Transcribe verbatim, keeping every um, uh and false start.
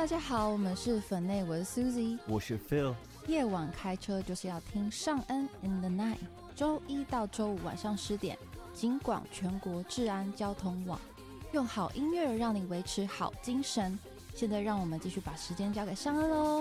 大家好，我们是粉内，我是 Suzy， 我是 Phil。 夜晚开车就是要听尚恩 in the night， 周一到周五晚上十点，警广全国治安交通网，用好音乐让你维持好精神。现在让我们继续把时间交给尚恩喽。